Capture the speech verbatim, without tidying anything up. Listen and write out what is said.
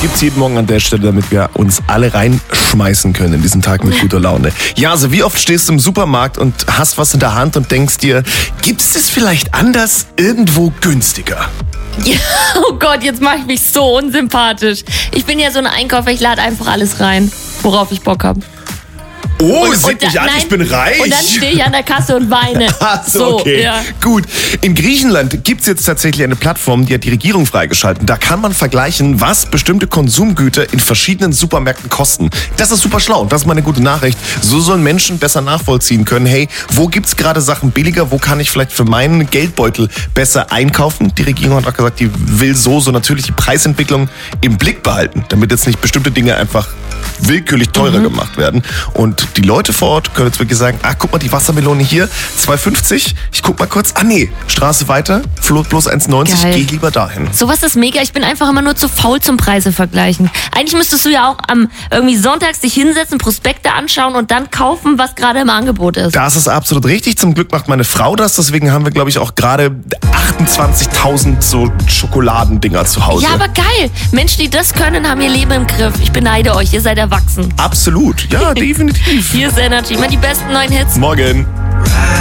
gibt's jeden Morgen an der Stelle, damit wir uns alle reinschmeißen können in diesen Tag mit guter Laune. Ja, also wie oft stehst du im Supermarkt und hast was in der Hand und denkst dir, gibt's das vielleicht anders irgendwo günstiger? Ja, oh Gott, jetzt mache ich mich so unsympathisch. Ich bin ja so ein Einkäufer, ich lade einfach alles rein, worauf ich Bock habe. Oh, Und- seht und da- mich an, ich nein, bin reich. Und dann stehe ich an der Kasse und weine. Ach so, okay. ja. Gut. In Griechenland gibt's jetzt tatsächlich eine Plattform, die hat die Regierung freigeschaltet. Da kann man vergleichen, was bestimmte Konsumgüter in verschiedenen Supermärkten kosten. Das ist super schlau. Das ist mal eine gute Nachricht. So sollen Menschen besser nachvollziehen können, hey, wo gibt's gerade Sachen billiger? Wo kann ich vielleicht für meinen Geldbeutel besser einkaufen? Die Regierung hat auch gesagt, die will so, so natürlich die Preisentwicklung im Blick behalten, damit jetzt nicht bestimmte Dinge einfach willkürlich teurer Mhm. gemacht werden. Und die Leute vor Ort können jetzt wirklich sagen, ah, guck mal, die Wassermelone hier, zwei fünfzig. Ich guck mal kurz. Ah, nee, Straße weiter, Flo- bloß eins neunzig, Geil. geh lieber dahin. Sowas ist mega. Ich bin einfach immer nur zu faul zum Preise vergleichen. Eigentlich müsstest du ja auch am irgendwie sonntags dich hinsetzen, Prospekte anschauen und dann kaufen, was gerade im Angebot ist. Das ist absolut richtig. Zum Glück macht meine Frau das. Deswegen haben wir, glaube ich, auch gerade achtundzwanzigtausend so Schokoladendinger zu Hause. Ja, aber geil. Menschen, die das können, haben ihr Leben im Griff. Ich beneide euch. Ihr seid erwachsen. Absolut. Ja, definitiv. Hier ist Energy. Immer die besten neuen Hits. Morgen.